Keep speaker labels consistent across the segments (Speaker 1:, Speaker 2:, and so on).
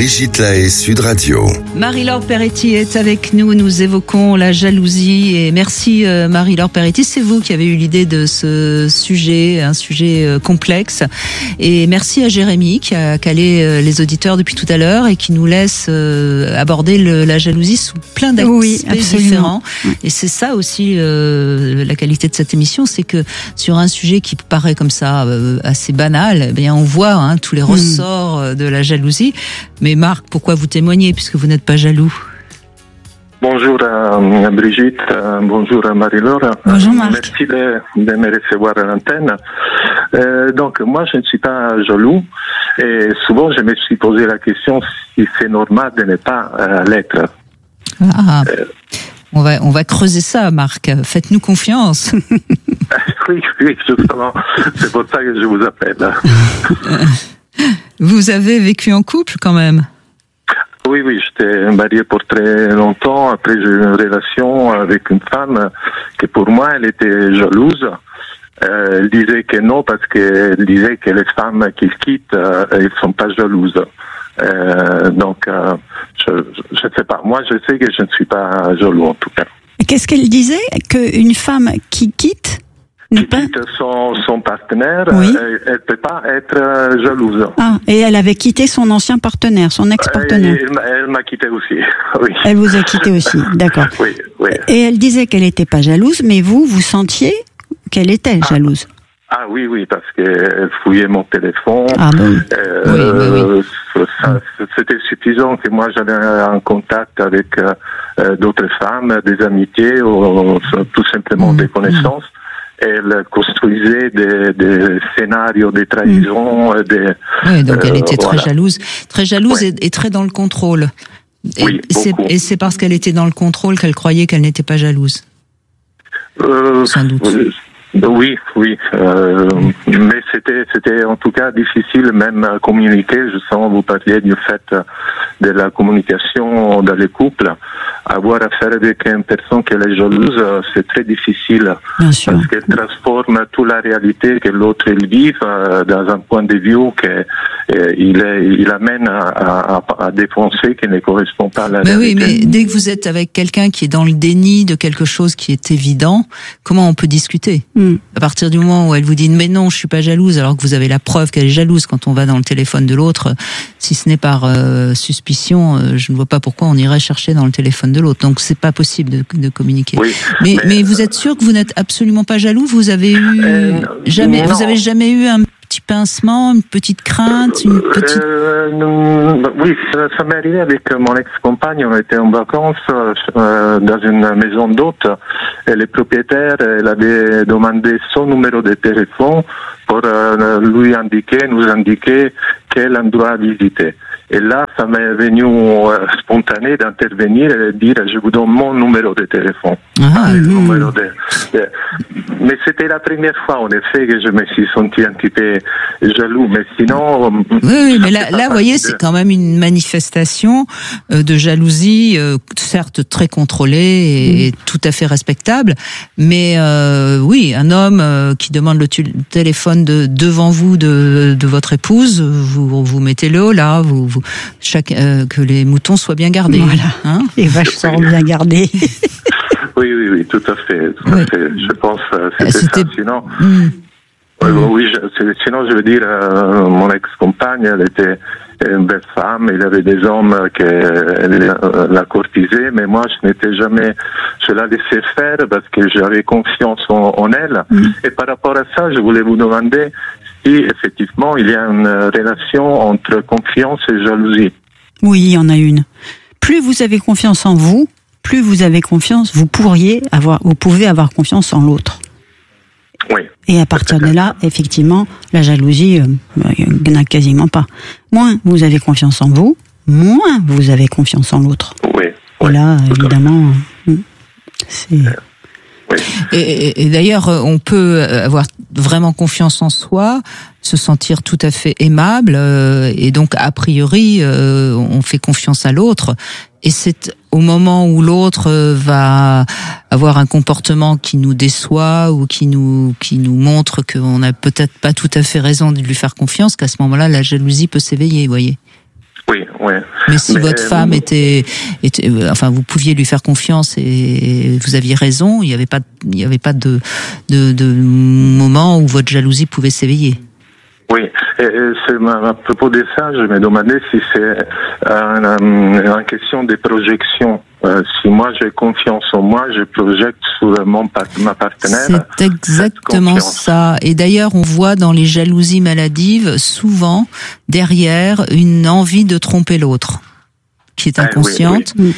Speaker 1: Brigitte Lahaie, Sud Radio.
Speaker 2: Marie-Laure Peretti est avec nous. Nous évoquons la jalousie. Et merci Marie-Laure Peretti. C'est vous qui avez eu l'idée de ce sujet, un sujet complexe. Et merci à Jérémy qui a calé les auditeurs depuis tout à l'heure et qui nous laisse aborder la jalousie sous plein d'aspects différents. Et c'est ça aussi la qualité de cette émission, c'est que sur un sujet qui paraît comme ça assez banal, eh bien on voit tous les ressorts de la jalousie. Mais Marc, pourquoi vous témoignez puisque vous n'êtes pas jaloux?
Speaker 3: Bonjour Brigitte, bonjour Marie-Laure.
Speaker 2: Bonjour Marc.
Speaker 3: Merci de me recevoir à l'antenne. Donc moi je ne suis pas jaloux et souvent je me suis posé la question si c'est normal de ne pas l'être.
Speaker 2: On va creuser ça, Marc. Faites-nous confiance.
Speaker 3: Oui, justement. C'est pour ça que je vous appelle.
Speaker 2: Vous avez vécu en couple quand même?
Speaker 3: Oui, j'étais marié pour très longtemps. Après, j'ai eu une relation avec une femme qui, pour moi, elle était jalouse. Elle disait que non parce qu'elle disait que les femmes qui se quittent, elles sont pas jalouses. Donc, je sais pas. Moi, je sais que je ne suis pas jaloux en tout cas.
Speaker 4: Qu'est-ce qu'elle disait? Qu'une femme qui quitte
Speaker 3: quitte son partenaire,
Speaker 4: oui.
Speaker 3: Elle peut pas être jalouse.
Speaker 4: Ah, et elle avait quitté son ancien partenaire, son ex-partenaire.
Speaker 3: Elle m'a quitté aussi, oui. Elle
Speaker 4: vous a quitté aussi, d'accord.
Speaker 3: Oui.
Speaker 4: Et elle disait qu'elle n'était pas jalouse, mais vous sentiez qu'elle était jalouse.
Speaker 3: Ah oui, parce qu'elle fouillait mon téléphone.
Speaker 4: Ah bon.
Speaker 2: Oui.
Speaker 3: C'était suffisant que moi j'avais un contact avec d'autres femmes, des amitiés ou tout simplement des connaissances. Elle construisait des scénarios, des trahisons,
Speaker 2: Oui, donc elle était très jalouse et très dans le contrôle. Et c'est parce qu'elle était dans le contrôle qu'elle croyait qu'elle n'était pas jalouse. Sans doute.
Speaker 3: Oui, mais c'était en tout cas difficile même à communiquer. Justement, vous parliez du fait de la communication dans les couples. Avoir affaire avec une personne qui est jalouse, c'est très difficile.
Speaker 4: Bien sûr.
Speaker 3: Parce qu'elle transforme toute la réalité que l'autre vit dans un point de vue qu'il amène à défoncer qui ne correspond pas à la réalité.
Speaker 2: Oui, mais dès que vous êtes avec quelqu'un qui est dans le déni de quelque chose qui est évident, comment on peut discuter? À partir du moment où elle vous dit mais non, je suis pas jalouse, alors que vous avez la preuve qu'elle est jalouse quand on va dans le téléphone de l'autre, si ce n'est par suspicion, je ne vois pas pourquoi on irait chercher dans le téléphone de l'autre. Donc c'est pas possible de communiquer.
Speaker 3: Oui,
Speaker 2: mais vous êtes sûr que vous n'êtes absolument pas jaloux? Vous avez eu vous avez jamais eu un petit pincement, une petite crainte,
Speaker 3: Oui, ça m'est arrivé avec mon ex-compagne. On était en vacances dans une maison d'hôtes et le propriétaire, elle avait demandé son numéro de téléphone pour nous indiquer quel endroit visiter. Et là, ça m'est venu spontané d'intervenir et de dire je vous donne mon numéro de téléphone. Mais c'était la première fois, en effet, que je me suis senti un petit peu jaloux. Mais sinon...
Speaker 2: Oui, mais là vous voyez, c'est quand même une manifestation de jalousie, certes très contrôlée et tout à fait respectable. Mais oui, un homme qui demande le téléphone devant vous de votre épouse, vous mettez le haut là, que les moutons soient bien gardés.
Speaker 4: Voilà. Les vaches sont bien gardées.
Speaker 3: Oui, tout à fait. Je pense que c'était ça. Sinon, sinon, je veux dire, mon ex-compagne, elle était une belle femme. Il y avait des hommes qui la courtisaient, mais moi, je la laissais faire parce que j'avais confiance en elle. Et par rapport à ça, je voulais vous demander si effectivement il y a une relation entre confiance et jalousie.
Speaker 4: Oui, il y en a une. Plus vous avez confiance en vous, plus vous avez confiance, vous pouvez avoir confiance en l'autre.
Speaker 3: Oui.
Speaker 4: Et à partir de là, effectivement, la jalousie, il n'y en a quasiment pas. Moins vous avez confiance en vous, moins vous avez confiance en l'autre.
Speaker 3: Oui.
Speaker 4: Et là, évidemment, c'est...
Speaker 3: Oui.
Speaker 2: Et d'ailleurs, on peut avoir vraiment confiance en soi, se sentir tout à fait aimable, et donc a priori, on fait confiance à l'autre. Et c'est au moment où l'autre va avoir un comportement qui nous déçoit ou qui nous montre qu'on n'a peut-être pas tout à fait raison de lui faire confiance, qu'à ce moment-là, la jalousie peut s'éveiller, vous voyez.
Speaker 3: Oui.
Speaker 2: Mais si votre femme était, enfin, vous pouviez lui faire confiance et vous aviez raison, il n'y avait pas de moment où votre jalousie pouvait s'éveiller.
Speaker 3: Oui, et c'est à propos de ça, je me demandais si c'est en question des projections. Si moi j'ai confiance en moi, je projette sur ma partenaire.
Speaker 2: C'est exactement ça. Et d'ailleurs, on voit dans les jalousies maladives souvent derrière une envie de tromper l'autre, qui est inconsciente.
Speaker 3: Oui.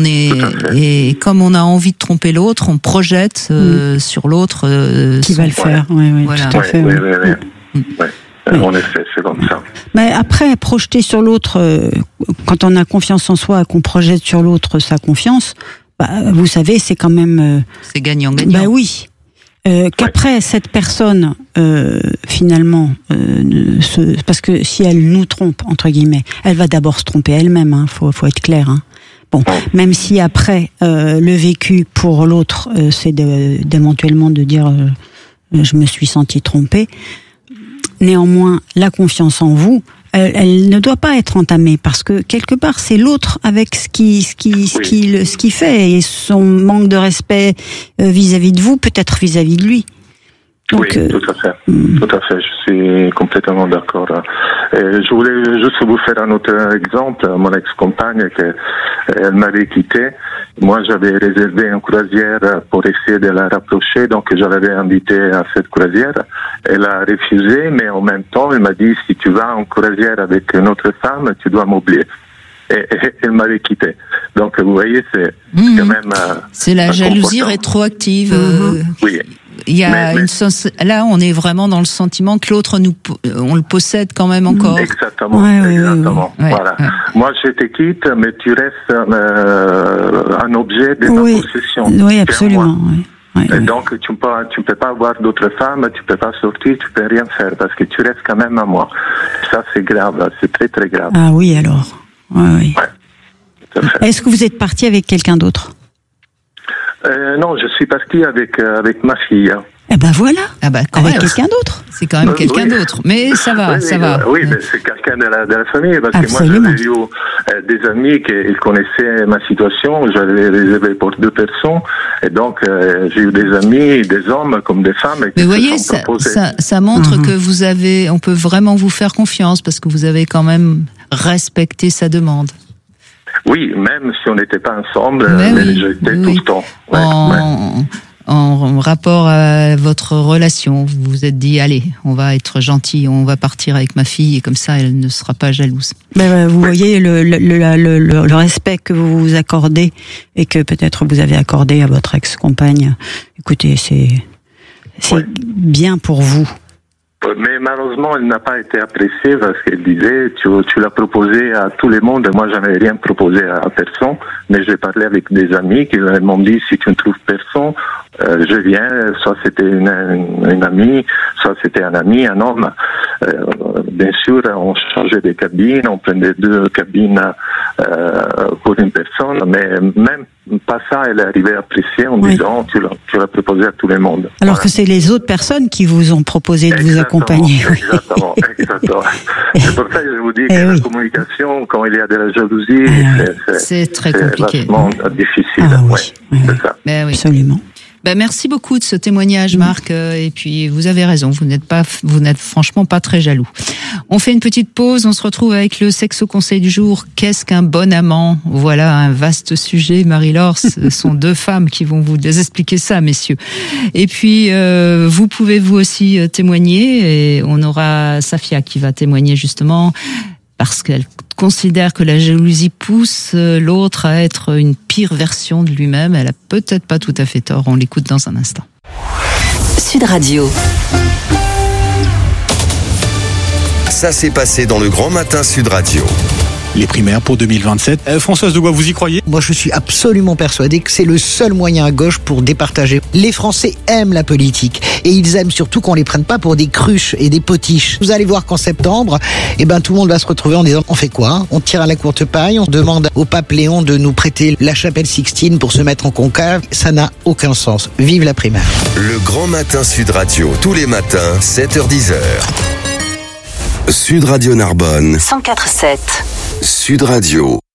Speaker 2: Et comme on a envie de tromper l'autre, on projette sur l'autre
Speaker 4: qui va le faire. Oui,
Speaker 2: voilà.
Speaker 4: Tout à fait.
Speaker 3: Oui. En effet, c'est comme ça.
Speaker 4: Mais après, projeter sur l'autre, quand on a confiance en soi et qu'on projette sur l'autre sa confiance, vous savez, c'est quand même...
Speaker 2: c'est gagnant-gagnant.
Speaker 4: Oui. Qu'après, cette personne, finalement, parce que si elle nous trompe, entre guillemets, elle va d'abord se tromper elle-même, faut être clair. Bon, même si après, le vécu pour l'autre, c'est d'éventuellement de dire je me suis senti trompée. Néanmoins, la confiance en vous, elle ne doit pas être entamée parce que quelque part c'est l'autre avec ce qui fait et son manque de respect vis-à-vis de vous, peut-être vis-à-vis de lui. Donc,
Speaker 3: oui, tout à fait, je suis complètement d'accord. Je voulais juste vous faire un autre exemple. Mon ex-compagne, elle m'avait quitté. Moi, j'avais réservé une croisière pour essayer de la rapprocher, donc je l'avais invitée à cette croisière. Elle a refusé, mais en même temps, elle m'a dit, si tu vas en croisière avec une autre femme, tu dois m'oublier. Et elle m'avait quitté. Donc, vous voyez, c'est quand même...
Speaker 2: c'est la jalousie rétroactive.
Speaker 3: Oui.
Speaker 2: Il y a là, on est vraiment dans le sentiment que l'autre on le possède quand même encore.
Speaker 3: Exactement. Voilà. Moi, je te quitte, mais tu restes un objet de ma possession.
Speaker 4: Oui, absolument.
Speaker 3: Et donc, tu peux pas avoir d'autres femmes, tu peux pas sortir, tu peux rien faire parce que tu restes quand même à moi. Ça, c'est grave, c'est très très grave.
Speaker 4: Ah oui, alors. Oui. Est-ce que vous êtes parti avec quelqu'un d'autre?
Speaker 3: Non, je suis parti avec ma fille.
Speaker 4: Eh ben voilà.
Speaker 2: Avec
Speaker 4: quelqu'un d'autre.
Speaker 2: C'est quand même quelqu'un d'autre. Mais ça va, ça va.
Speaker 3: Oui, mais c'est quelqu'un de la famille. Parce que moi, j'avais eu des amis qui connaissaient ma situation. J'avais réservé pour 2 personnes. Et donc, j'ai eu des amis, des hommes comme des femmes.
Speaker 2: Mais vous voyez, ça montre que on peut vraiment vous faire confiance parce que vous avez quand même respecté sa demande.
Speaker 3: Oui, même si on n'était pas ensemble, mais j'étais tout le temps.
Speaker 2: En rapport à votre relation, vous vous êtes dit, allez, on va être gentil, on va partir avec ma fille, et comme ça, elle ne sera pas jalouse. Mais
Speaker 4: vous voyez le respect que vous vous accordez, et que peut-être vous avez accordé à votre ex-compagne. Écoutez, c'est bien pour vous.
Speaker 3: Mais malheureusement, elle n'a pas été appréciée parce qu'elle disait, tu l'as proposé à tout le monde. Moi, j'avais rien proposé à personne, mais j'ai parlé avec des amis qui m'ont dit, si tu ne trouves personne, je viens. Soit c'était une amie, soit c'était un ami, un homme. Bien sûr, on changeait des cabines, on prenait 2 cabines pour une personne, mais même pas ça, elle est arrivée à apprécier en disant, tu l'as proposé à tout le monde.
Speaker 4: Alors que c'est les autres personnes qui vous ont proposé de vous accompagner.
Speaker 3: Exactement. C'est pour ça que je vous dis que la communication, quand il y a de la jalousie,
Speaker 2: c'est très compliqué.
Speaker 3: C'est vachement difficile. C'est ça.
Speaker 2: Ben oui.
Speaker 4: Absolument.
Speaker 2: Merci beaucoup de ce témoignage, Marc. Et puis, vous avez raison, vous n'êtes franchement pas très jaloux. On fait une petite pause, on se retrouve avec le Sexo Conseil du jour. Qu'est-ce qu'un bon amant? Voilà un vaste sujet. Marie-Laure, ce sont 2 femmes qui vont vous expliquer ça, messieurs. Et puis, vous pouvez vous aussi témoigner. Et on aura Safia qui va témoigner justement parce qu'elle considère que la jalousie pousse l'autre à être une pire version de lui-même. Elle a peut-être pas tout à fait tort. On l'écoute dans un instant.
Speaker 5: Sud Radio.
Speaker 1: Ça s'est passé dans le Grand Matin Sud Radio.
Speaker 6: Les primaires pour 2027. Françoise de Gois, vous y croyez?
Speaker 7: Moi, je suis absolument persuadé que c'est le seul moyen à gauche pour départager. Les Français aiment la politique et ils aiment surtout qu'on les prenne pas pour des cruches et des potiches. Vous allez voir qu'en septembre, tout le monde va se retrouver en disant on fait quoi? On tire à la courte paille, on demande au pape Léon de nous prêter la chapelle Sixtine pour se mettre en conclave. Ça n'a aucun sens. Vive la primaire.
Speaker 1: Le Grand Matin Sud Radio, tous les matins, 7h-10h. Sud Radio Narbonne
Speaker 5: 104.7.
Speaker 1: Sud Radio.